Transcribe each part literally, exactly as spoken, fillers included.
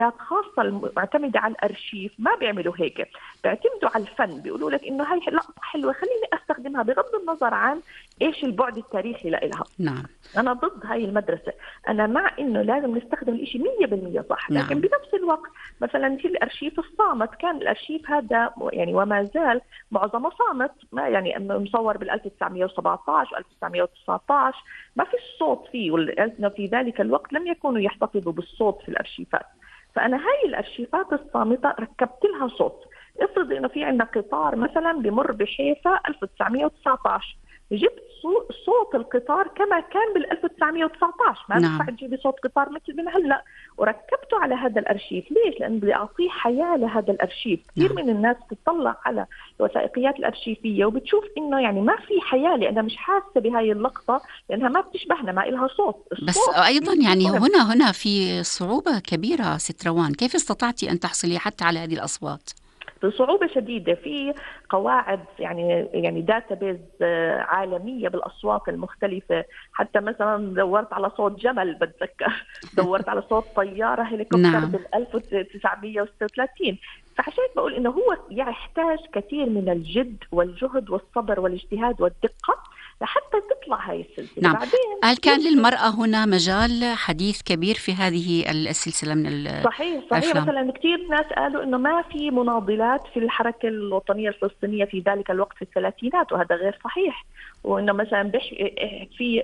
خاصة المعتمدة على الأرشيف ما بيعملوا هيك، بيعتمدوا على الفن، بيقولوا لك إنه هاي لقطة حلوة خليني أستخدمها بغض النظر عن إيش البعد التاريخي لإلها. نعم. أنا ضد هاي المدرسة، أنا مع إنه لازم نستخدم الإشي مية بالمية صح، لكن نعم. بنفس الوقت مثلا في الأرشيف الصامت، كان الأرشيف هذا يعني وما زال معظمه صامت، ما يعني مصور بال ألف وتسعمية وسبعة عشر و ألف وتسعمية وتسعة عشر، ما في الصوت فيه، ولأنه في ذلك الوقت لم يكونوا يحتفظوا بالصوت في الأرشيفات. فأنا هاي الأرشيفات الصامتة ركبت لها صوت. افرض إنه في عندنا قطار مثلا بمر بحيفا ألف وتسعمية وتسعة عشر، جبت صوت القطار كما كان بال ألف وتسعمية وتسعة عشر، ما بينفع نعم. تجيبي صوت قطار مثل من هلا، وركبته على هذا الأرشيف. ليش؟ لأنه بدي أعطيه حياة لهذا الأرشيف. كثير نعم. من الناس بتطلع على الوثائقيات الأرشيفية وبتشوف إنه يعني ما في حياة، لأنها مش حاسة بهاي اللقطة، لأنها ما بتشبهنا، ما إلها صوت. بس الصوت أيضا يعني مهم. هنا هنا في صعوبة كبيرة ست روان، كيف استطعتي أن تحصلي حتى على هذه الأصوات؟ بصعوبة شديدة. في قواعد يعني يعني داتابيز عالمية بالأصوات المختلفة، حتى مثلا دورت على صوت جمل بتذكر، دورت على صوت طيارة هليكوبتر نعم. بال ألف وتسعمية وستة وثلاثين. فعشان بقول إنه هو يحتاج كثير من الجد والجهد والصبر والاجتهاد والدقة لحتى تطلع هاي السلسلة. نعم. بعدين هل كان للمرأة هنا مجال حديث كبير في هذه السلسلة من صحيح صحيح الأفلام؟ مثلا كثير ناس قالوا انه ما في مناضلات في الحركه الوطنيه الفلسطينيه في ذلك الوقت في الثلاثينات، وهذا غير صحيح. وانه مثلا في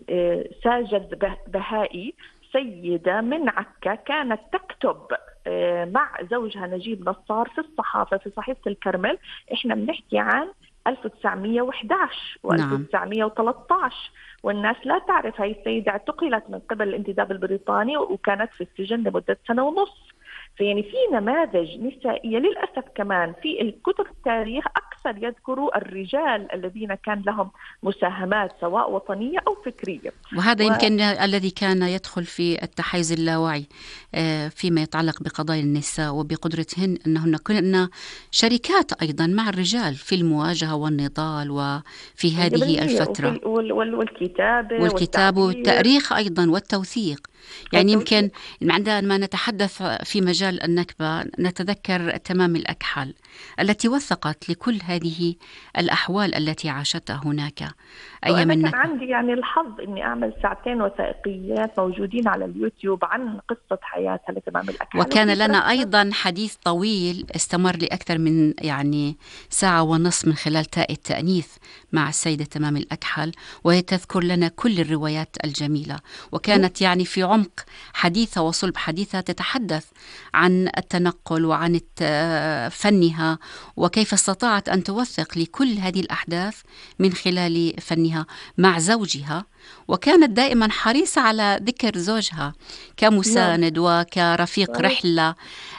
ساجد بهائي، سيده من عكا، كانت تكتب مع زوجها نجيب نصار في الصحافه في صحيفه الكرمل. احنا بنحكي عن ألف وتسعمية وإحدى عشر نعم. و1913، والناس لا تعرف هاي السيدة اعتقلت من قبل الانتداب البريطاني وكانت في السجن لمدة سنة ونص. فيعني في نماذج نسائية للأسف كمان في الكتب التاريخ أكثر يذكروا الرجال الذين كان لهم مساهمات سواء وطنية أو فكرية. وهذا و... يمكن الذي كان يدخل في التحيز اللاواعي فيما يتعلق بقضايا النساء وبقدرتهن أنهن كن شركات أيضا مع الرجال في المواجهة والنضال وفي هذه الفترة، وال... وال... والكتابة والكتابة والتعبير والتاريخ أيضا والتوثيق. يعني يمكن عندما نتحدث في مجال النكبة نتذكر تمام الأكحل التي وثقت لكل هذه الأحوال التي عاشتها هناك أيام وأنا كان النكبة. عندي يعني الحظ إني أعمل ساعتين وثائقيات موجودين على اليوتيوب عن قصة حياتها لتمام الأكحل. وكان لنا أيضا حديث طويل استمر لأكثر من يعني ساعة ونصف من خلال تاء التأنيث مع السيدة تمام الأكحل، وهي تذكر لنا كل الروايات الجميلة، وكانت يعني في عمق حديثة وصلب حديثة تتحدث عن التنقل وعن فنها وكيف استطاعت أن توثق لكل هذه الأحداث من خلال فنها مع زوجها، وكانت دائما حريصة على ذكر زوجها كمساند وكرفيق رحلة.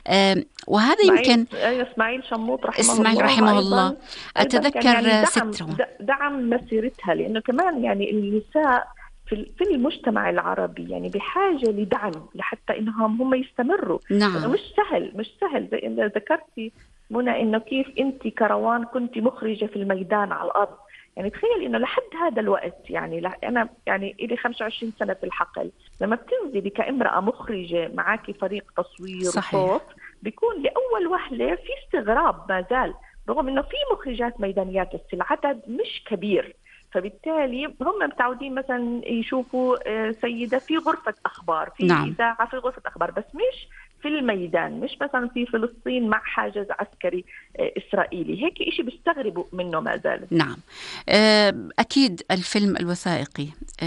وهذا يمكن إسماعيل شموط رحمه إسماعيل الله رحمه أيضاً الله أتذكر يعني دعم, ستر دعم مسيرتها، لأنه كمان يعني النساء في في المجتمع العربي يعني بحاجة لدعم لحتى إنهم هم يستمروا. نعم. مش سهل مش سهل زي إن ذكرتي منى إنه كيف أنت كروان كنت مخرجة في الميدان على الأرض. يعني تخيل إنه لحد هذا الوقت يعني أنا يعني إلي خمسة وعشرين سنة في الحقل، لما بتنزلي كامرأة مخرجة معاكي فريق تصوير وصوت بيكون لأول وهلة في استغراب ما زال، رغم إنه في مخرجات ميدانيات بس العدد مش كبير. فبالتالي هم متعودين مثلا يشوفوا سيدة في غرفة أخبار في نعم. إذاعة في غرفة أخبار، بس مش في الميدان، مش مثلا في فلسطين مع حاجز عسكري إسرائيلي. هيك إشي بيستغربوا منه ما زال. نعم. أكيد الفيلم الوثائقي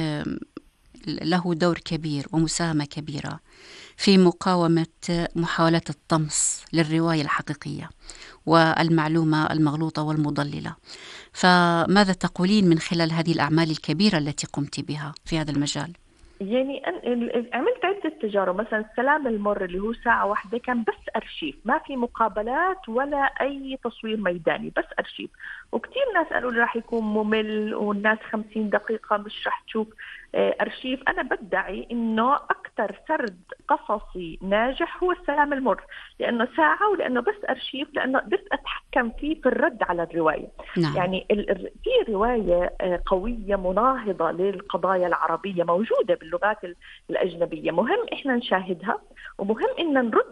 له دور كبير ومساهمة كبيرة في مقاومة محاولات الطمس للرواية الحقيقية والمعلومة المغلوطة والمضللة. فماذا تقولين من خلال هذه الأعمال الكبيرة التي قمت بها في هذا المجال؟ يعني عملت عدة تجارب، مثلا السلام المر اللي هو ساعة واحدة كان بس أرشيف، ما في مقابلات ولا أي تصوير ميداني، بس أرشيف. وكتير ناس قالوا لي راح يكون ممل والناس خمسين دقيقة مش راح تشوف أرشيف. أنا بدعي إنه أكثر سرد قصصي ناجح هو السلام المر، لأنه ساعة ولأنه بس أرشيف، لأنه قدرت أتحكم فيه في الرد على الرواية. نعم. يعني في رواية قوية مناهضة للقضايا العربية موجودة باللغات الأجنبية، مهم إحنا نشاهدها ومهم إن نرد